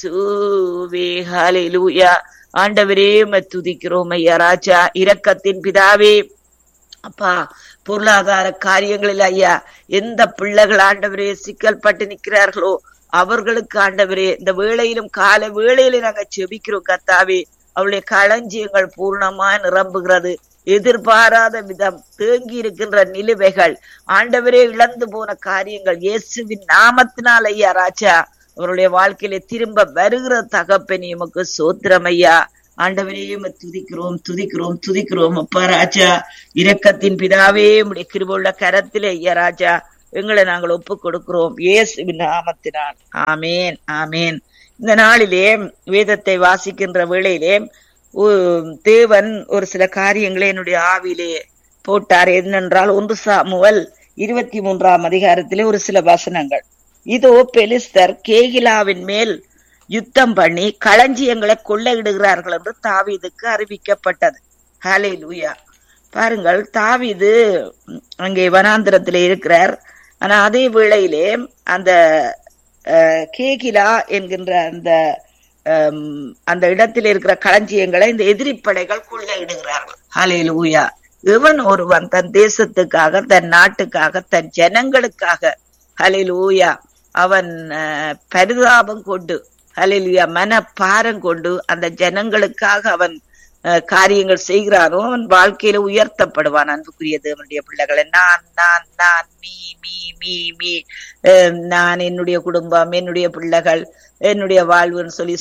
இயேசுவே ஹல்லேலூயா. ஆண்டவரே துதிக்கிறோம் ஐயா ராஜா. இரக்கத்தின் பிதாவே அப்பா, பொருளாதார காரியங்களில் ஐயா எந்த பிள்ளைகள் ஆண்டவரே சிக்கல் பட்டு நிற்கிறார்களோ அவர்களுக்கு ஆண்டவரே இந்த வேளையிலும் கால வேளையில நாங்க செபிக்கிறோம் கர்த்தாவே. அவளுடைய களஞ்சியங்கள் பூர்ணமா நிரம்புகிறது. எதிர்பாராத விதம் தேங்கி இருக்கின்ற நிலுவைகள் ஆண்டவரே இழந்து போன காரியங்கள் இயேசுவின் நாமத்தினால் ஐயா ராஜா அவருடைய வாழ்க்கையில திரும்ப வருகிற தகப்பனே உமக்கு சோத்திரம் ஐயா. ஆண்டவரே துதிக்கிறோம் துதிக்கிறோம் துதிக்கிறோம் அப்பா ராஜா. இரக்கத்தின் பிதாவே உடைய கிருபையுள்ள கரத்திலே ஐயா ராஜா எங்களை நாங்கள் ஒப்பு கொடுக்கிறோம் இயேசுவின் நாமத்தினால். ஆமேன் ஆமேன். இந்த நாளிலே வேதத்தை வாசிக்கின்ற வேளையிலே தேவன் ஒரு சில காரியங்களை என்னுடைய ஆவியிலே போட்டார். என்னென்றால் 1 சாமுவேல் 23ஆம் அதிகாரத்திலே ஒரு சில வசனங்கள். இதோ பெலிஸ்தர் கேகிலாவின் மேல் யுத்தம் பண்ணி களஞ்சியங்களை கொள்ளையிடுகிறார்கள் என்று தாவீதுக்கு அறிவிக்கப்பட்டது. ஹல்லேலூயா. பாருங்கள், தாவீது அங்கே வனாந்திரத்திலே இருக்கிறார். ஆனா அதே வேளையிலே அந்த கேகிலா என்கின்ற அந்த இடத்தில் இருக்கிற களஞ்சியங்களை இந்த எதிரிப்படைகள் கொள்ளையிடுகிறார்கள். ஹல்லேலூயா. இவன் ஒருவன் தன் தேசத்துக்காக, தன் நாட்டுக்காக, தன் ஜனங்களுக்காக ஹல்லேலூயா அவன் பரிதாபம் கொண்டு ஹல்லேலூயா மனப்பாரம் கொண்டு அந்த ஜனங்களுக்காக அவன் காரியங்கள் செய்கிறானோ அவன் வாழ்க்கையில உயர்த்தப்படுவான். அன்புக்குரிய தேவனுடைய பிள்ளைகளை, நான் நான் நான் மீ மீ மீ மீ நான் என்னுடைய குடும்பம் என்னுடைய பிள்ளைகள் என்னுடைய வாழ்வுன்னு சொல்லி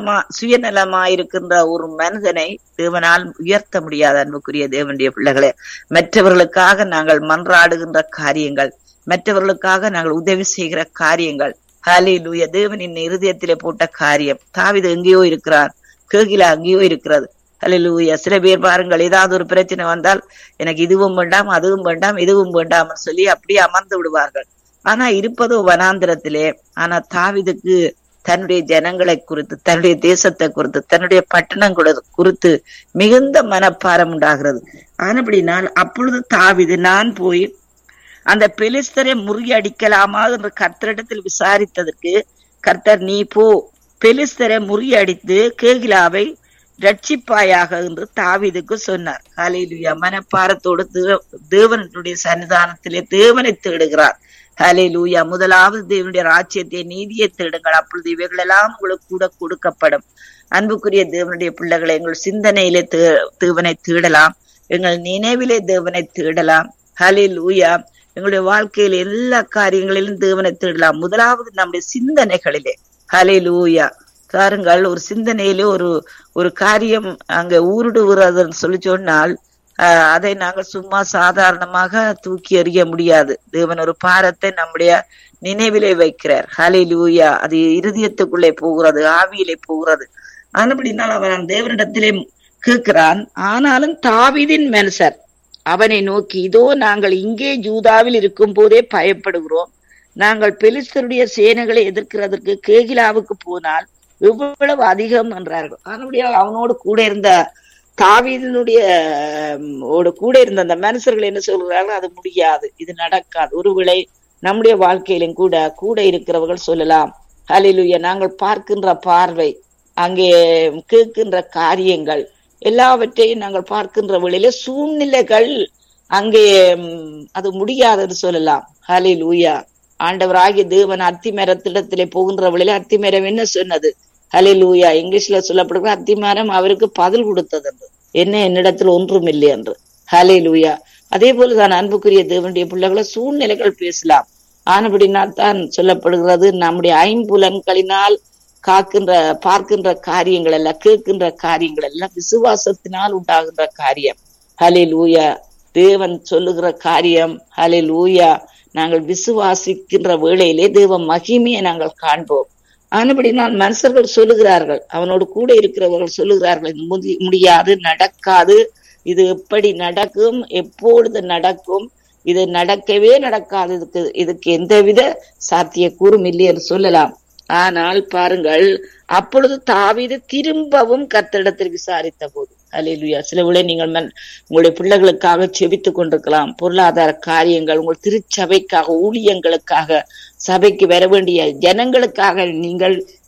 சுயநலமா இருக்கின்ற ஒரு மனிதனை தேவனால் உயர்த்த முடியாது. அன்புக்குரிய தேவனுடைய பிள்ளைகளே, மற்றவர்களுக்காக நாங்கள் மன்றாடுகின்ற காரியங்கள், மற்றவர்களுக்காக நாங்கள் உதவி செய்கிற காரியங்கள் ஹல்லேலூயா தேவனின் இருதயத்திலே போட்ட காரியம். தாவீது எங்கேயோ இருக்கிறார், கேகிலா அங்கேயோ இருக்கிறது. ஹல்லேலூயா. சில பேர் பாருங்கள், ஏதாவது ஒரு பிரச்சனை வந்தால் எனக்கு இதுவும் வேண்டாம் அதுவும் வேண்டாம் இதுவும் வேண்டாம் சொல்லி அப்படியே அமர்ந்து விடுவார்கள். ஆனா இருப்பதோ வனாந்திரத்திலே. ஆனா தாவீதுக்கு தன்னுடைய ஜனங்களை குறித்து, தன்னுடைய தேசத்தை குறித்து, தன்னுடைய பட்டணம் குறித்து மிகுந்த மனப்பாரம் உண்டாகிறது. ஆனபடினால் அப்பொழுது தாவீது, நான் போய் அந்த பெலிஸ்தரை முறியடிக்கலாமா என்று கர்த்தரிடத்தில் விசாரித்ததற்கு கர்த்தர், நீ போ, பெலிஸ்தரை முறியடித்து கேகிலாவை ரட்சிப்பாயாக என்று தாவீதுக்கு சொன்னார். ஹல்லேலூயா. மனப்பாரத்தோடு தேவனுடைய சன்னிதானத்திலே தேவனை தேடுகிறார். ஹல்லேலூயா. முதலாவது தேவனுடைய ராஜ்யத்தை நீதியை தேடுங்கள், அப்பொழுது இவைகள் எல்லாம் உங்களுக்கு கூட கொடுக்கப்படும். அன்புக்குரிய தேவனுடைய பிள்ளைகளை, எங்கள் சிந்தனையிலே தேவனை தேடலாம், எங்கள் நினைவிலே தேவனை தேடலாம். ஹல்லேலூயா. எங்களுடைய வாழ்க்கையில எல்லா காரியங்களிலும் தேவனை தேடலாம். முதலாவது நம்முடைய சிந்தனைகளிலே. ஹல்லேலூயா. பாருங்கள், ஒரு சிந்தனையிலே ஒரு காரியம் அங்க ஊருடுகிறதுன்னு சொல்லி சொன்னால் அதை நாங்கள் சும்மா சாதாரணமாக தூக்கி எறிய முடியாது. தேவன் ஒரு பாரத்தை நம்முடைய நினைவிலே வைக்கிறார். ஹல்லேலூயா. அது இருதயத்துக்குள்ளே போகிறது, ஆவியிலே போகிறது. ஆனபடினால் அவன் தேவனிடத்திலே கேட்கிறான். ஆனாலும் தாவீதின் மனுஷர் அவனை நோக்கி, இதோ நாங்கள் இங்கே யூதாவில் இருக்கும் போதே பயப்படுகிறோம். நாங்கள் பெலிஸ்தருடைய சேனைகளை எதிர்க்கிறதற்கு கேகிலாவுக்கு போனால் எவ்வளவு அதிகம் என்றார்கள். ஆனபடியால் அவனோடு கூட இருந்த தாவீதினுடைய கூட இருந்த அந்த மனுஷர்கள் என்ன சொல்கிறார்கள், அது முடியாது, இது நடக்காது. ஒருவேளை நம்முடைய வாழ்க்கையிலும் கூட இருக்கிறவர்கள் சொல்லலாம். ஹல்லேலூயா. நாங்கள் பார்க்கின்ற பார்வை, அங்கே கேட்கின்ற காரியங்கள் எல்லாவற்றையும் நாங்கள் பார்க்கின்ற வேளையில சூழ்நிலைகள் அங்கே அது முடியாதுன்னு சொல்லலாம். ஹல்லேலூயா. ஆண்டவராகிய தேவன் அத்திமரத்திடத்திலே போகின்ற வேளையில அத்திமரம் என்ன சொன்னது? ஹல்லேலூயா. இங்கிலீஷ்ல சொல்லப்படுகிற அத்திமரம் அவருக்கு பதில் கொடுத்தது என்று, என்னிடத்தில் ஒன்றும் இல்லை என்று. ஹல்லேலூயா. அதே போலதான் அன்புக்குரிய தேவனுடைய பிள்ளைகளை சூழ்நிலைகள் பேசலாம். ஆனபடினால் தான் சொல்லப்படுகிறது, நம்முடைய ஐம்புலன்களினால் பார்க்கின்ற காரியங்கள் எல்லாம், கேட்கின்ற காரியங்கள் எல்லாம் விசுவாசத்தினால் உண்டாகின்ற காரியம். ஹல்லேலூயா. தேவன் சொல்லுகிற காரியம். ஹல்லேலூயா. நாங்கள் விசுவாசிக்கின்ற வேளையிலே தேவ மகிமையை நாங்கள் காண்போம். ஆனபடினால் மனுஷர்கள் சொல்லுகிறார்கள், அவனோடு கூட இருக்கிறவர்கள் சொல்லுகிறார்கள், இது முடியாது, நடக்காது, இது எப்படி நடக்கும், எப்பொழுது நடக்கும், இது நடக்கவே நடக்காது, இதுக்கு எந்தவித சாத்தியக்கூறும் இல்லை என்று சொல்லலாம். ஆனால் பாருங்கள், அப்பொழுது தாவீது திரும்பவும் கர்த்தரிடத்தில் விசாரித்த போது, ஹல்லேலூயா. சில வேளை நீங்கள் உங்களுடைய பிள்ளைகளுக்காக செபித்துக் கொண்டிருக்கலாம், பொருளாதார காரியங்கள், உங்கள் திருச்சபைக்காக, ஊழியங்களுக்காக, சபைக்கு வர வேண்டிய ஜனங்களுக்காக நீங்கள்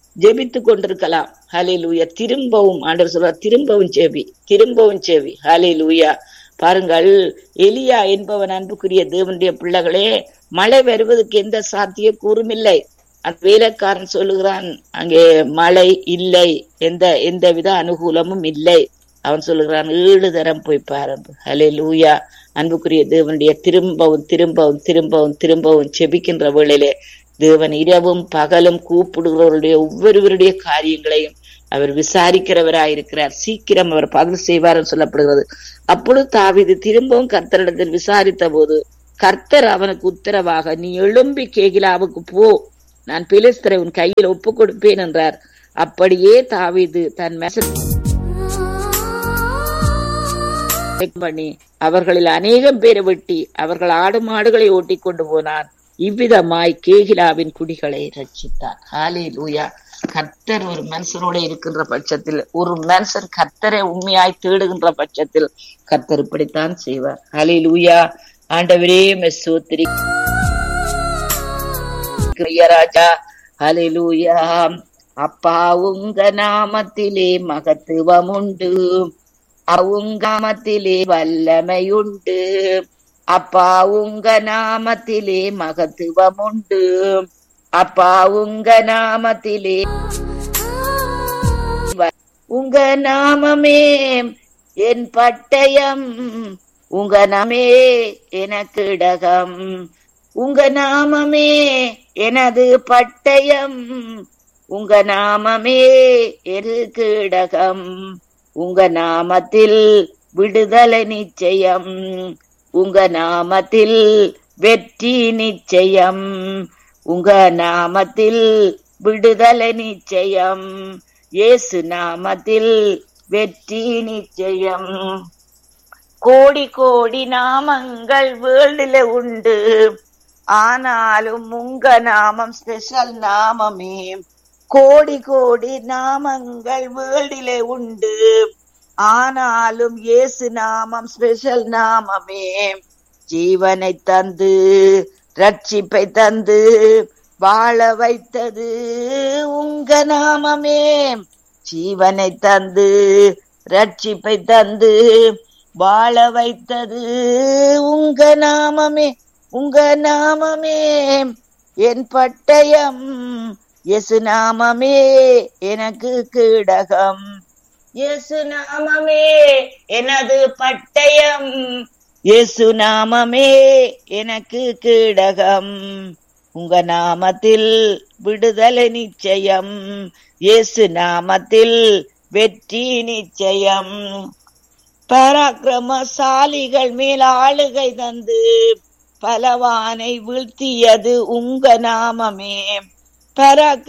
ஜெபித்து கொண்டிருக்கலாம். ஹல்லேலூயா. திரும்பவும் ஆண்டவர் சொல்றார், திரும்பவும் செவி. ஹல்லேலூயா. பாருங்கள், எலியா என்பவன் அன்புக்குரிய தேவனுடைய பிள்ளைகளே, மழை வருவதற்கு எந்த சாத்திய கூறும் இல்லை. அந்த வேலைக்காரன் சொல்லுகிறான், அங்கே மழை இல்லை, எந்தவித அனுகூலமும் இல்லை. அவன் சொல்லுகிறான், 7 தரம் போய் பாருங்க. ஹல்லேலூயா. அன்புக்குரிய தேவனுடைய திரும்பவும் செபிக்கின்ற வேளையிலே தேவன் இரவும் பகலும் கூப்பிடுகிறவருடைய ஒவ்வொருவருடைய காரியங்களையும் அவர் விசாரிக்கிறவராயிருக்கிறார். சீக்கிரம் அவர் பதில் செய்வார் சொல்லப்படுகிறது. அப்பொழுது தாவீது திரும்பவும் கர்த்தரிடத்தில் விசாரித்த போது கர்த்தர் அவனுக்கு உத்தரவாக, நீ எழும்பி கேகிலாவுக்கு போ, நான் பெலிஸ்தரை உன் கையில் ஒப்பு கொடுப்பேன் என்றார். அப்படியே தாவீது தன் பண்ணி அவர்களில் அநேகம் பேரை வெட்டி அவர்கள் ஆடு மாடுகளை ஓட்டி கொண்டு போனார். இவ்விதமாய் கேகிலாவின் குடிகளை ரட்சித்தார். ஹல்லேலூயா. கர்த்தர் ஒரு மனுஷனோட இருக்கின்ற பட்சத்தில், ஒரு மனுஷன் கர்த்தரை உண்மையாய் தேடுகின்ற பட்சத்தில் கர்த்தர் இப்படித்தான் செய்வார். ஹல்லேலூயா. ஆண்டவரே மெஸ்ஸோத்திரி ராஜா. ஹல்லேலூயா. அப்பா உங்க நாமத்திலே மகத்துவம் உண்டு, உங்க நாமத்திலே வல்லமையுண்டு. அப்பா உங்க நாமத்திலே மகத்துவம் உண்டு, அப்பா உங்க நாமத்திலே உங்க நாமமே என் பட்டயம், உங்க நாமே எனக்கு இடகம், உங்க நாமமே எனது பட்டயம், உங்க நாமமே எனக்கு இடகம். உங்க நாமத்தில் விடுதலை நிச்சயம், உங்க நாமத்தில் வெற்றி நிச்சயம், உங்க நாமத்தில் விடுதலை நிச்சயம், இயேசு நாமத்தில் வெற்றி நிச்சயம். கோடி கோடி நாமங்கள் வேர்ல்டுல உண்டு, ஆனாலும் உங்க நாமம் ஸ்பெஷல் நாமமே. கோடி கோடி நாமங்கள் வேர்ல்டிலே உண்டு, ஆனாலும் இயேசு நாமம் ஸ்பெஷல் நாமமே. ஜீவனை தந்து ரட்சிப்பை தந்து வாழ வைத்தது உங்க நாமமே. ஜீவனை தந்து ரட்சிப்பை தந்து வாழ வைத்தது உங்க நாமமே. உங்க நாமமே என் பட்டயம், இயேசு நாமமே எனக்கு கேடகம், இயேசு நாமமே எனது பட்டயம், இயேசு நாமமே எனக்கு கேடகம். உங்க நாமத்தில் விடுதலை நிச்சயம், இயேசு நாமத்தில் வெற்றி நிச்சயம். பராக்கிரமசாலிகள் மேல் ஆளுகை தந்து பலவானை வீழ்த்தியது உங்க நாமமே. பராக்கிரம